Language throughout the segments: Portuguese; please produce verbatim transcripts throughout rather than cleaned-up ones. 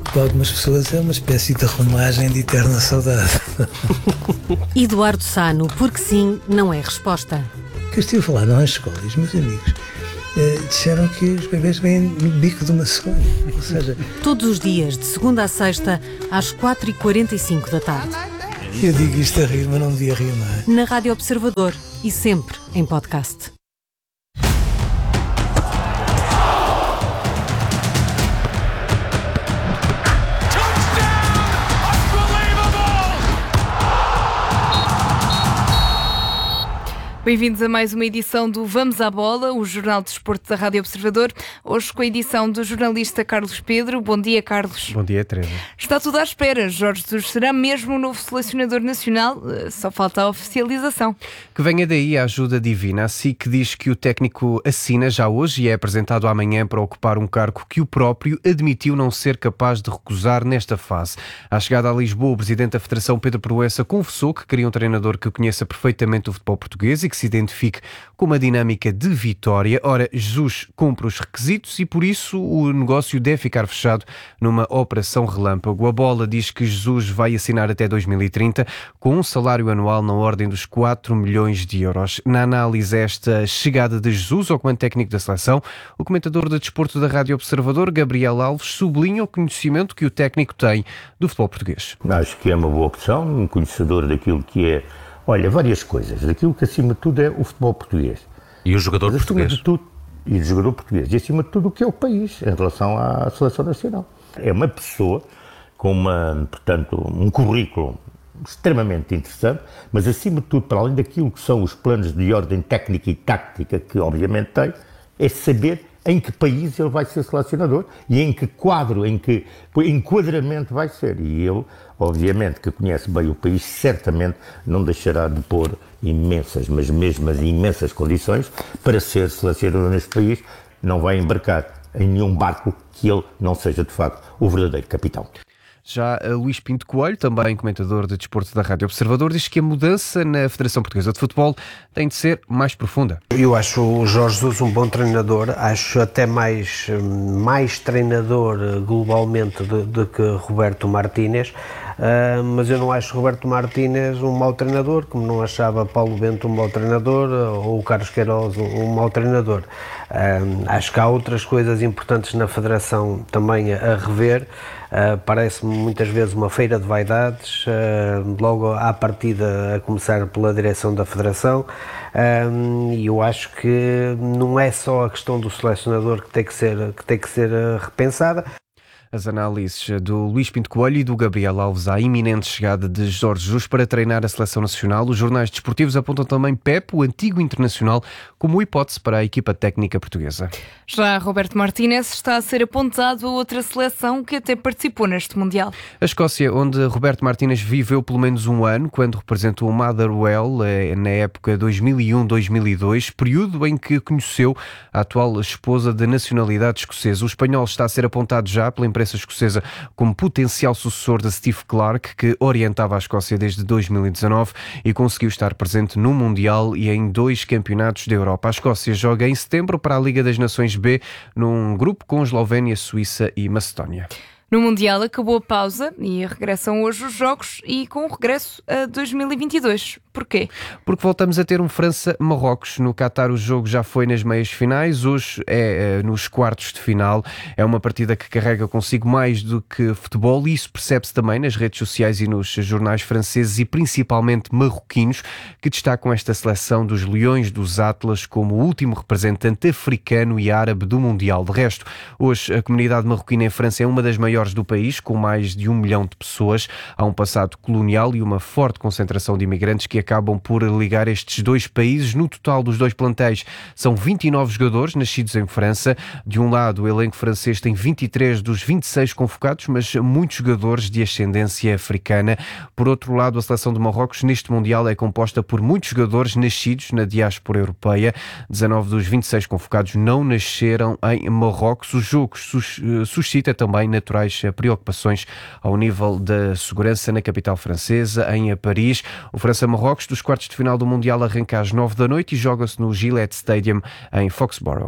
para algumas pessoas é uma espécie de romagem de eterna saudade. Eduardo Sá, no porque sim, não é resposta. O que eu estive a falar não é escola, e os meus amigos eh, disseram que os bebês vêm no bico de uma cegonha. Ou seja, todos os dias, de segunda a sexta, às quatro e quarenta e cinco da tarde. eu digo isto a rir, mas não devia rir, não é? Na Rádio Observador e sempre em podcast. Bem-vindos a mais uma edição do Vamos à Bola, o Jornal de Desporto da Rádio Observador. Hoje com a edição do jornalista Carlos Pedro. Bom dia, Carlos. Bom dia, Teresa. Está tudo à espera. Jorge Jesus será mesmo o novo selecionador nacional? Só falta a oficialização. Que venha daí a ajuda divina. A S I C diz que o técnico assina já hoje e é apresentado amanhã para ocupar um cargo que o próprio admitiu não ser capaz de recusar nesta fase. À chegada a Lisboa, o presidente da Federação, Pedro Proença, confessou que queria um treinador que conheça perfeitamente o futebol português e que se identifique com uma dinâmica de vitória. Ora, Jesus cumpre os requisitos e por isso o negócio deve ficar fechado numa operação relâmpago. A Bola diz que Jesus vai assinar até dois mil e trinta com um salário anual na ordem dos quatro milhões de euros. Na análise esta chegada de Jesus ao comando técnico da seleção, o comentador de desporto da Rádio Observador, Gabriel Alves, sublinha o conhecimento que o técnico tem do futebol português. Acho que é uma boa opção, um conhecedor daquilo que é, olha, várias coisas, daquilo que acima de tudo é o futebol português. E o jogador Mas, português? De tudo, e o jogador português. E acima de tudo o que é o país em relação à seleção nacional. É uma pessoa com uma, portanto, um currículo extremamente interessante, mas acima de tudo, para além daquilo que são os planos de ordem técnica e tática que obviamente tem, é saber em que país ele vai ser selecionador e em que quadro, em que enquadramento vai ser. E ele, obviamente, que conhece bem o país, certamente não deixará de pôr imensas, mas mesmo as imensas condições para ser selecionador neste país. Não vai embarcar em nenhum barco que ele não seja, de facto, o verdadeiro capitão. Já Luís Pinto Coelho, também comentador de desporto da Rádio Observador, diz que a mudança na Federação Portuguesa de Futebol tem de ser mais profunda. Eu acho o Jorge Jesus um bom treinador, acho até mais, mais treinador globalmente do, do que Roberto Martínez, uh, mas eu não acho Roberto Martínez um mau treinador, como não achava Paulo Bento um mau treinador ou o Carlos Queiroz um, um mau treinador. Uh, acho que há outras coisas importantes na Federação também a, a rever. Uh, parece-me muitas vezes uma feira de vaidades, uh, logo à partida a começar pela direção da Federação, uh, e eu acho que não é só a questão do selecionador que tem que ser, que tem que ser uh, repensada. As análises do Luís Pinto Coelho e do Gabriel Alves à iminente chegada de Jorge Jesus para treinar a seleção nacional. Os jornais desportivos apontam também Pep, o antigo internacional, como hipótese para a equipa técnica portuguesa. Já Roberto Martínez está a ser apontado a outra seleção que até participou neste Mundial. A Escócia, onde Roberto Martínez viveu pelo menos um ano, quando representou o Motherwell na época dois mil e um a dois mil e dois, período em que conheceu a atual esposa de nacionalidade escocesa. O espanhol está a ser apontado já pela imprensa escocesa como potencial sucessor de Steve Clarke, que orientava a Escócia desde dois mil e dezanove e conseguiu estar presente no Mundial e em dois campeonatos da Europa. A Escócia joga em setembro para a Liga das Nações B, num grupo com Eslovénia, Suíça e Macedónia. No Mundial acabou a pausa e regressam hoje os jogos e com o regresso a dois mil e vinte e dois. Porquê? Porque voltamos a ter um França-Marrocos. No Qatar o jogo já foi nas meias finais, hoje é, é nos quartos de final. É uma partida que carrega consigo mais do que futebol e isso percebe-se também nas redes sociais e nos jornais franceses e principalmente marroquinos, que destacam esta seleção dos Leões dos Atlas como o último representante africano e árabe do Mundial. De resto, hoje a comunidade marroquina em França é uma das maiores do país, com mais de um milhão de pessoas. Há um passado colonial e uma forte concentração de imigrantes que acabam por ligar estes dois países. No total dos dois plantéis são vinte e nove jogadores nascidos em França. De um lado, o elenco francês tem vinte e três dos vinte e seis convocados, mas muitos jogadores de ascendência africana. Por outro lado, a seleção de Marrocos neste Mundial é composta por muitos jogadores nascidos na diáspora europeia. dezanove dos vinte e seis convocados não nasceram em Marrocos. O jogo suscita também naturais preocupações ao nível da segurança na capital francesa, em Paris. O França-Marrocos dos quartos de final do Mundial arranca às nove da noite e joga-se no Gillette Stadium em Foxborough.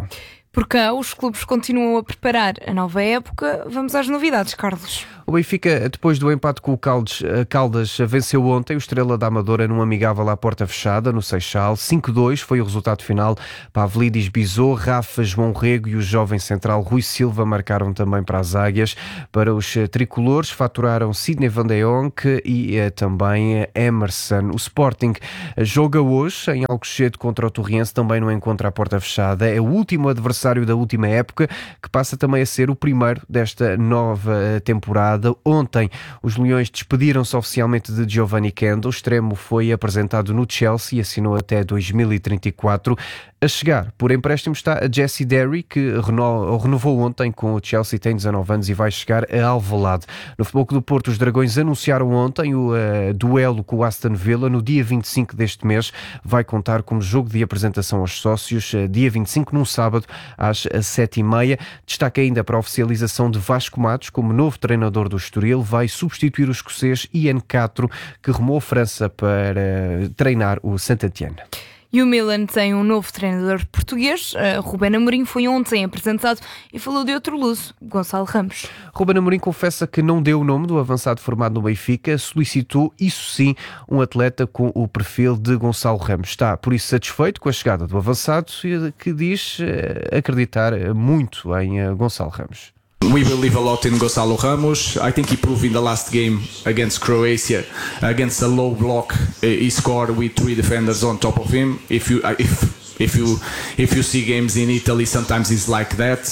Por cá, os clubes continuam a preparar a nova época. Vamos às novidades, Carlos. O Benfica, depois do empate com o Caldas, Caldas venceu ontem o Estrela da Amadora num amigável à porta fechada, no Seixal. cinco a dois foi o resultado final. Pavlidis, Bizot, Rafa, João Rego e o jovem central Rui Silva marcaram também para as águias. Para os tricolores, faturaram Sidney van de Jonk e eh, também Emerson. O Sporting joga hoje em Alcochete contra o Torriense, também no encontro à porta fechada. É o último adversário da última época, que passa também a ser o primeiro desta nova temporada. Ontem, os Leões despediram-se oficialmente de Giovanni Kendo. O extremo foi apresentado no Chelsea e assinou até dois mil e trinta e quatro. A chegar, por empréstimo, está a Jesse Derry, que reno... renovou ontem com o Chelsea, tem dezanove anos e vai chegar a Alvalade. No Futebol Clube do Porto, os Dragões anunciaram ontem o uh, duelo com o Aston Villa no dia vinte e cinco deste mês. Vai contar como jogo de apresentação aos sócios, uh, dia vinte e cinco, num sábado, às sete e meia. Destaca ainda para a oficialização de Vasco Matos como novo treinador do Estoril. Vai substituir o escocês Ian Catro, que rumou a França para uh, treinar o Saint-Étienne. E o Milan tem um novo treinador português. Uh, Ruben Amorim foi ontem apresentado e falou de outro luso, Gonçalo Ramos. Ruben Amorim confessa que não deu o nome do avançado formado no Benfica, solicitou, isso sim, um atleta com o perfil de Gonçalo Ramos. Está, por isso, satisfeito com a chegada do avançado, que diz uh, acreditar muito em uh, Gonçalo Ramos. We believe a lot in Gonçalo Ramos. I think he proved in the last game against Croatia, against a low block, he scored with three defenders on top of him. If you, if if you, if you see games in Italy, sometimes it's like that.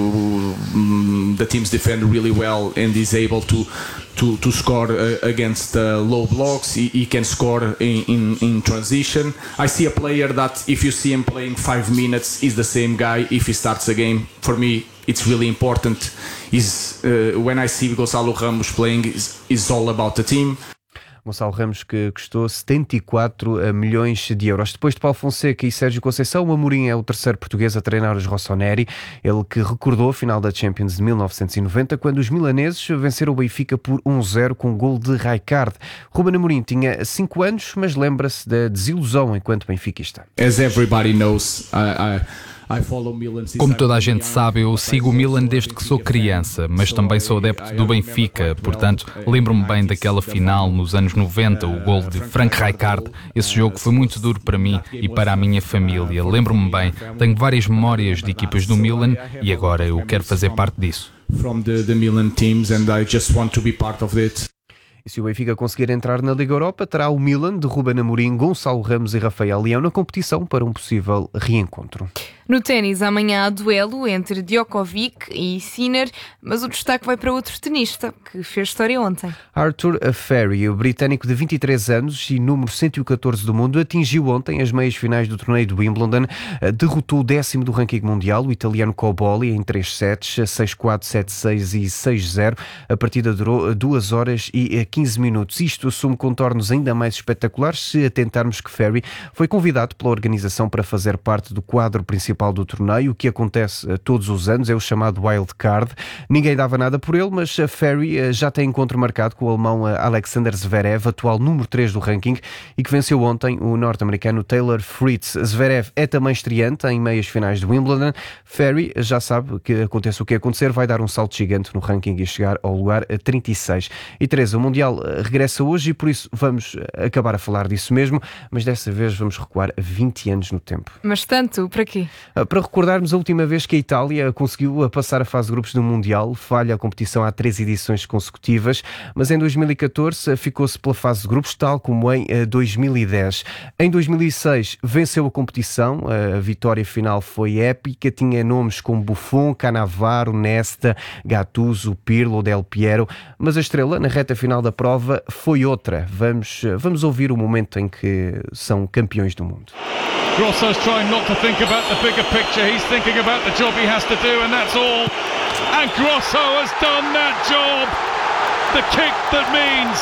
The teams defend really well and is able to to to score uh, against uh, low blocks. He, he can score in, in in transition. I see a player that if you see him playing five minutes, is the same guy if he starts a game. For me, it's really important. Is uh, when I see Gonçalo Ramos playing, is is all about the team. Gonçalo Ramos, que custou setenta e quatro milhões de euros. Depois de Paulo Fonseca e Sérgio Conceição, o Amorim é o terceiro português a treinar os Rossoneri, ele que recordou a final da Champions de mil novecentos e noventa, quando os milaneses venceram o Benfica por um a zero com um gol de Rijkaard. Ruben Amorim tinha cinco anos, mas lembra-se da desilusão enquanto benfiquista. As everybody knows, I, I... Como toda a gente sabe, eu sigo o Milan desde que sou criança, mas também sou adepto do Benfica, portanto, lembro-me bem daquela final nos anos noventa, o gol de Frank Rijkaard. Esse jogo foi muito duro para mim e para a minha família. Lembro-me bem, tenho várias memórias de equipas do Milan e agora eu quero fazer parte disso. From the, the Milan teams and I just want to be part of it. E se o Benfica conseguir entrar na Liga Europa, terá o Milan de Ruben Amorim, Gonçalo Ramos e Rafael Leão na competição para um possível reencontro. No ténis, amanhã há duelo entre Djokovic e Sinner, mas o destaque vai para outro tenista que fez história ontem. Arthur Ferry, o britânico de vinte e três anos e número cento e catorze do mundo, atingiu ontem as meias finais do torneio de Wimbledon, derrotou o décimo do ranking mundial, o italiano Cobolli, em três sets, seis quatro, sete seis e seis zero. A partida durou duas horas e quinze minutos. Isto assume contornos ainda mais espetaculares se atentarmos que Ferry foi convidado pela organização para fazer parte do quadro principal do torneio. O que acontece todos os anos é o chamado wild card. Ninguém dava nada por ele, mas a Ferry já tem encontro marcado com o alemão Alexander Zverev, atual número três do ranking, e que venceu ontem o norte-americano Taylor Fritz. Zverev é também estreante em meias finais de Wimbledon. Ferry já sabe que aconteça o que acontecer, vai dar um salto gigante no ranking e chegar ao lugar trinta e seis. E Teresa, o Mundial regressa hoje e por isso vamos acabar a falar disso mesmo, mas dessa vez vamos recuar vinte anos no tempo. Mas tanto, para quê? Para recordarmos a última vez que a Itália conseguiu passar a fase de grupos do Mundial. Falha a competição há três edições consecutivas, mas em dois mil e catorze ficou-se pela fase de grupos, tal como em dois mil e dez. Em dois mil e seis venceu a competição, a vitória final foi épica, tinha nomes como Buffon, Cannavaro, Nesta, Gattuso, Pirlo, Del Piero, mas a estrela na reta final da prova foi outra. Vamos, vamos ouvir o momento em que são campeões do mundo. Grosso's trying not to think about the bigger picture. He's thinking about the job he has to do, and that's all. And Grosso has done that job. The kick that means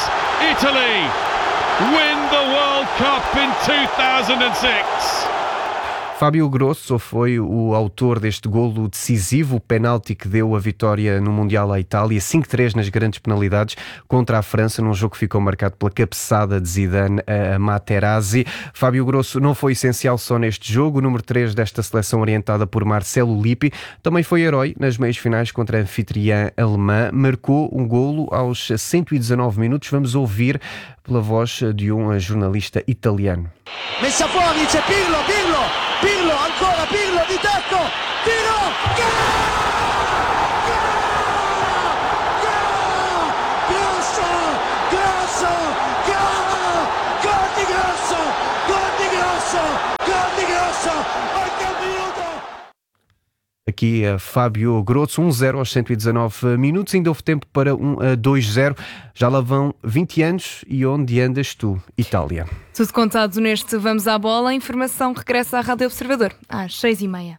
Italy win the World Cup in two thousand six. Fábio Grosso foi o autor deste golo decisivo, o penalti que deu a vitória no Mundial à Itália, cinco três nas grandes penalidades contra a França, num jogo que ficou marcado pela cabeçada de Zidane a Materazzi. Fábio Grosso não foi essencial só neste jogo, o número três desta seleção orientada por Marcelo Lippi também foi herói nas meias finais contra a anfitriã alemã, marcou um golo aos cento e dezanove minutos. Vamos ouvir pela voz de um jornalista italiano. Messa fuori, c'è Pirlo, Pirlo, Pirlo, ancora Pirlo di tacco, tiro, gol! Gol! Grosso, Grosso, gol! Gol di Grosso, gol di Grosso, gol di Grosso, oitavo minuto! Aqui a Fábio Grosso, um zero aos cento e dezanove minutos, ainda houve tempo para um dois zero. Já lá vão vinte anos e onde andas tu, Itália? Tudo contado neste Vamos à Bola. A informação regressa à Rádio Observador às seis e meia.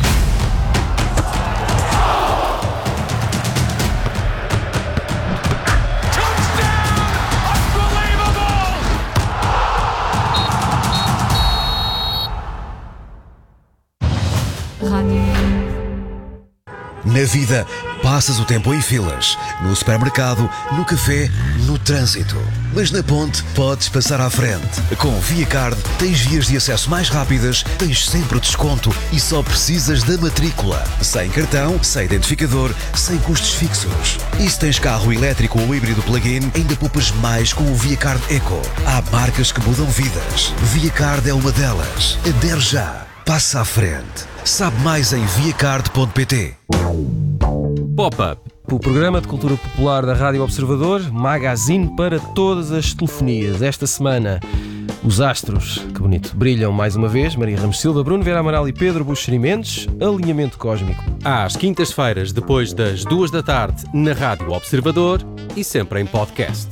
Na vida, passas o tempo em filas, no supermercado, no café, no trânsito. Mas na ponte, podes passar à frente. Com ViaCard, tens vias de acesso mais rápidas, tens sempre desconto e só precisas da matrícula. Sem cartão, sem identificador, sem custos fixos. E se tens carro elétrico ou híbrido plug-in, ainda poupas mais com o ViaCard Eco. Há marcas que mudam vidas. ViaCard é uma delas. Adere já. Passa à frente. Sabe mais em viacard ponto pt. Pop-up, o programa de cultura popular da Rádio Observador, magazine para todas as telefonias. Esta semana, os astros, que bonito, brilham mais uma vez. Maria Ramos Silva, Bruno Vieira Amaral e Pedro Buxeri Mendes. Alinhamento cósmico. Às quintas-feiras, depois das duas da tarde, na Rádio Observador e sempre em podcast.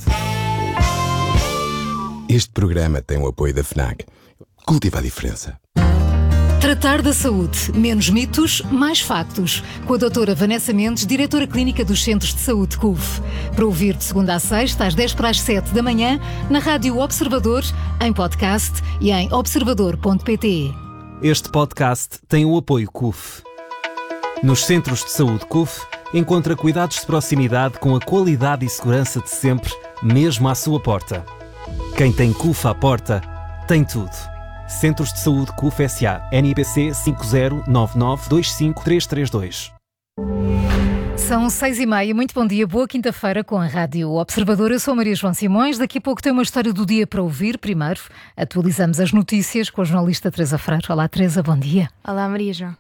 Este programa tem o apoio da FNAC. Cultiva a diferença. Tratar da saúde. Menos mitos, mais factos. Com a doutora Vanessa Mendes, diretora clínica dos Centros de Saúde C U F. Para ouvir de segunda a sexta, às dez para as sete da manhã, na Rádio Observador, em podcast e em observador ponto pt. Este podcast tem o apoio C U F. Nos Centros de Saúde C U F, encontra cuidados de proximidade com a qualidade e segurança de sempre, mesmo à sua porta. Quem tem C U F à porta, tem tudo. Centros de Saúde C U F S A. N I B C cinco zero nove nove dois cinco três três dois. São seis e meia. Muito bom dia. Boa quinta-feira com a Rádio Observador. Eu sou Maria João Simões. Daqui a pouco tem uma história do dia para ouvir. Primeiro, atualizamos as notícias com a jornalista Teresa Freire. Olá, Teresa. Bom dia. Olá, Maria João.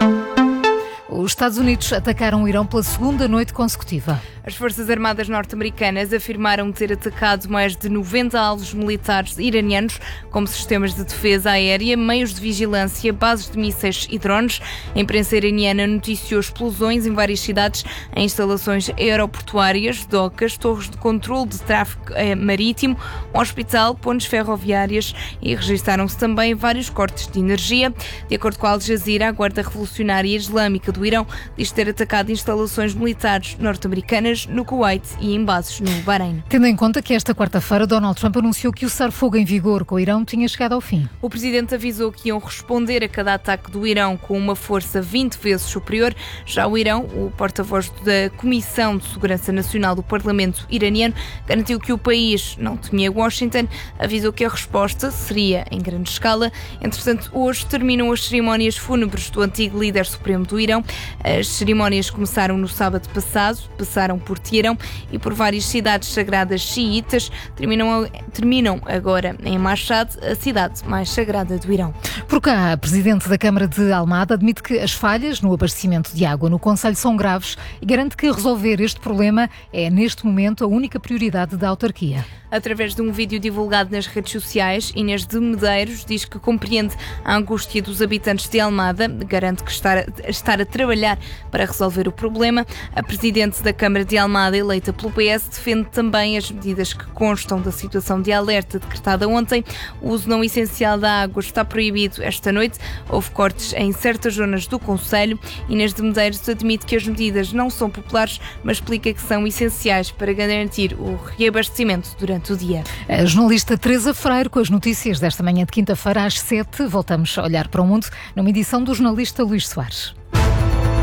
Os Estados Unidos atacaram o Irão pela segunda noite consecutiva. As Forças Armadas norte-americanas afirmaram ter atacado mais de noventa alvos militares iranianos, como sistemas de defesa aérea, meios de vigilância, bases de mísseis e drones. A imprensa iraniana noticiou explosões em várias cidades, em instalações aeroportuárias, docas, torres de controle de tráfego marítimo, um hospital, pontes ferroviárias e registaram-se também vários cortes de energia. De acordo com a Al Jazeera, a Guarda Revolucionária Islâmica do Irão diz ter atacado instalações militares norte-americanas no Kuwait e em bases no Bahrein. Tendo em conta que esta quarta-feira Donald Trump anunciou que o cessar-fogo em vigor com o Irão tinha chegado ao fim. O presidente avisou que iam responder a cada ataque do Irão com uma força vinte vezes superior. Já o Irão, o porta-voz da Comissão de Segurança Nacional do Parlamento iraniano, garantiu que o país não temia Washington, avisou que a resposta seria em grande escala. Entretanto, hoje terminam as cerimónias fúnebres do antigo líder supremo do Irão. As cerimónias começaram no sábado passado, passaram por Teherão e por várias cidades sagradas xiitas, terminam, terminam agora em Mashhad, a cidade mais sagrada do Irão. Por cá, a presidente da Câmara de Almada admite que as falhas no abastecimento de água no concelho são graves e garante que resolver este problema é, neste momento, a única prioridade da autarquia. Através de um vídeo divulgado nas redes sociais, Inês de Medeiros diz que compreende a angústia dos habitantes de Almada, garante que está a, estar a trabalhar para resolver o problema. A presidente da Câmara de de Almada, eleita pelo P S, defende também as medidas que constam da situação de alerta decretada ontem. O uso não essencial da água está proibido esta noite. Houve cortes em certas zonas do concelho. Inês de Medeiros admite que as medidas não são populares, mas explica que são essenciais para garantir o reabastecimento durante o dia. A jornalista Teresa Freire com as notícias desta manhã de quinta-feira às sete. Voltamos a olhar para o mundo numa edição do jornalista Luís Soares.